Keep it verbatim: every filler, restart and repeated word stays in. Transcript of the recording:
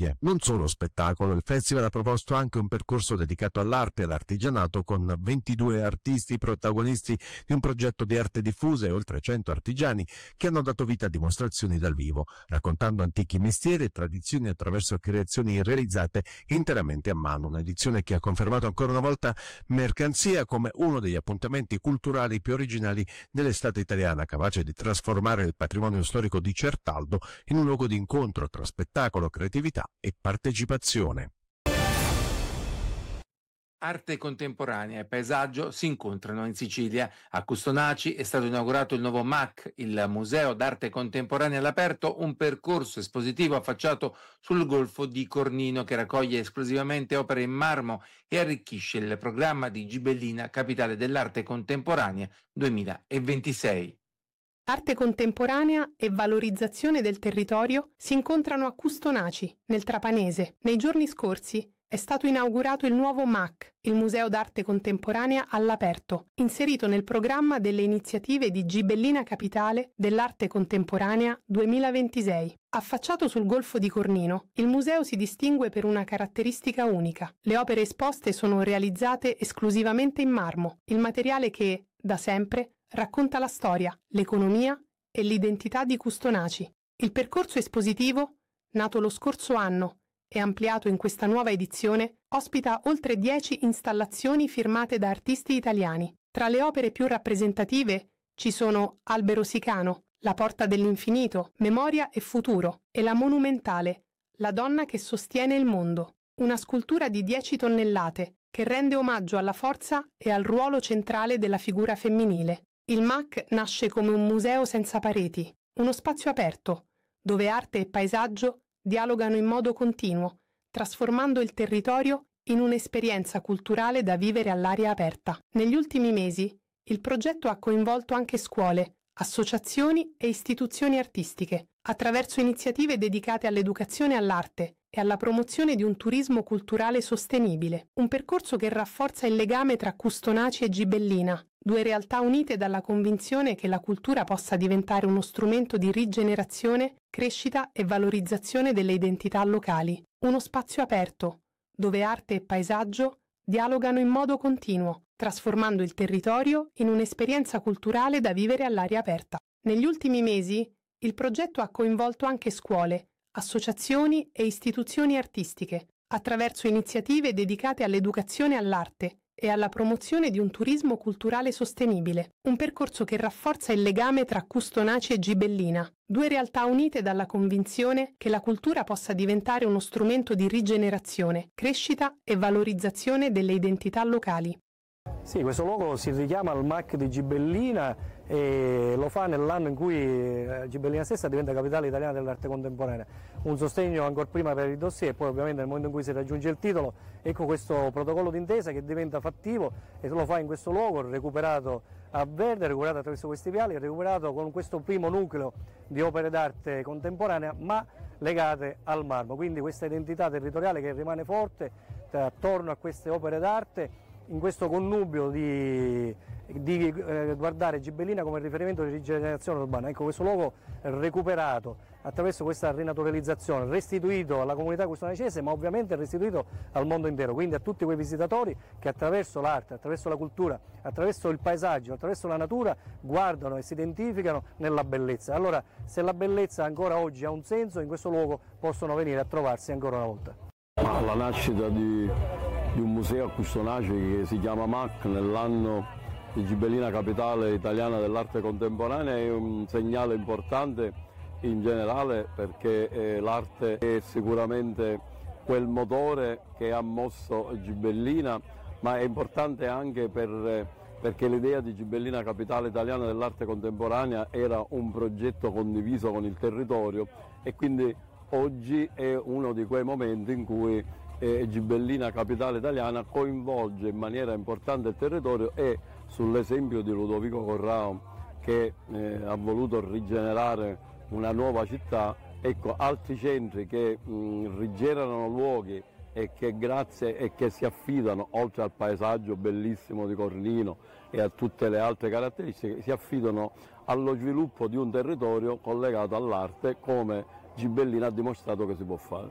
famiglie. Non solo spettacolo, il festival ha proposto anche un percorso dedicato all'arte e all'artigianato con ventidue artisti protagonisti di un progetto di arte diffusa e oltre cento artigiani che hanno dato vita a dimostrazioni dal vivo, raccontando antichi mestieri e tradizioni attraverso creazioni realizzate interamente a mano. Un'edizione che ha confermato ancora una volta Mercanzia come uno degli appuntamenti culturali più originali dell'estate italiana, capace di trasformare il patrimonio storico di Certaldo in un luogo di incontro tra spettacolo, creatività e partecipazione. Arte contemporanea e paesaggio si incontrano in Sicilia. A Custonaci è stato inaugurato il nuovo M A C, il Museo d'Arte Contemporanea all'aperto, un percorso espositivo affacciato sul Golfo di Cornino che raccoglie esclusivamente opere in marmo e arricchisce il programma di Gibellina, capitale dell'arte contemporanea duemilaventisei. Arte contemporanea e valorizzazione del territorio si incontrano a Custonaci, nel Trapanese. Nei giorni scorsi è stato inaugurato il nuovo M A C, il Museo d'Arte Contemporanea all'aperto, inserito nel programma delle iniziative di Gibellina Capitale dell'Arte Contemporanea duemilaventisei. Affacciato sul Golfo di Cornino, il museo si distingue per una caratteristica unica. Le opere esposte sono realizzate esclusivamente in marmo, il materiale che, da sempre, racconta la storia, l'economia e l'identità di Custonaci. Il percorso espositivo, nato lo scorso anno e ampliato in questa nuova edizione, ospita oltre dieci installazioni firmate da artisti italiani. Tra le opere più rappresentative ci sono Albero Sicano, La porta dell'infinito, Memoria e futuro, e la monumentale La donna che sostiene il mondo, una scultura di dieci tonnellate che rende omaggio alla forza e al ruolo centrale della figura femminile. Il M A C nasce come un museo senza pareti, uno spazio aperto, dove arte e paesaggio dialogano in modo continuo, trasformando il territorio in un'esperienza culturale da vivere all'aria aperta. Negli ultimi mesi, il progetto ha coinvolto anche scuole, associazioni e istituzioni artistiche, attraverso iniziative dedicate all'educazione all'arte e alla promozione di un turismo culturale sostenibile, un percorso che rafforza il legame tra Custonaci e Gibellina, due realtà unite dalla convinzione che la cultura possa diventare uno strumento di rigenerazione, crescita e valorizzazione delle identità locali. Uno spazio aperto, dove arte e paesaggio dialogano in modo continuo, trasformando il territorio in un'esperienza culturale da vivere all'aria aperta. Negli ultimi mesi, il progetto ha coinvolto anche scuole, associazioni e istituzioni artistiche, attraverso iniziative dedicate all'educazione all'arte e alla promozione di un turismo culturale sostenibile, un percorso che rafforza il legame tra Custonaci e Gibellina, due realtà unite dalla convinzione che la cultura possa diventare uno strumento di rigenerazione, crescita e valorizzazione delle identità locali. Sì, questo luogo si richiama al M A C di Gibellina e lo fa nell'anno in cui Gibellina stessa diventa capitale italiana dell'arte contemporanea. Un sostegno ancora prima per il dossier e poi ovviamente nel momento in cui si raggiunge il titolo, ecco questo protocollo d'intesa che diventa fattivo e lo fa in questo luogo, recuperato a verde, recuperato attraverso questi viali, recuperato con questo primo nucleo di opere d'arte contemporanea ma legate al marmo, quindi questa identità territoriale che rimane forte attorno a queste opere d'arte, in questo connubio di, di eh, guardare Gibellina come riferimento di rigenerazione urbana. Ecco, questo luogo recuperato attraverso questa rinaturalizzazione, restituito alla comunità custonacese, ma ovviamente restituito al mondo intero, quindi a tutti quei visitatori che attraverso l'arte, attraverso la cultura, attraverso il paesaggio, attraverso la natura guardano e si identificano nella bellezza. Allora, se la bellezza ancora oggi ha un senso, in questo luogo possono venire a trovarsi ancora una volta. Ma la nascita di, di un museo a Custonaci che si chiama M A C nell'anno di Gibellina capitale italiana dell'arte contemporanea è un segnale importante in generale perché eh, l'arte è sicuramente quel motore che ha mosso Gibellina, ma è importante anche per, eh, perché l'idea di Gibellina capitale italiana dell'arte contemporanea era un progetto condiviso con il territorio e quindi oggi è uno di quei momenti in cui eh, Gibellina capitale italiana coinvolge in maniera importante il territorio e sull'esempio di Ludovico Corrao che eh, ha voluto rigenerare una nuova città, ecco altri centri che mh, rigenerano luoghi e che grazie e che si affidano oltre al paesaggio bellissimo di Cornino e a tutte le altre caratteristiche, si affidano allo sviluppo di un territorio collegato all'arte come Gibellina ha dimostrato che si può fare.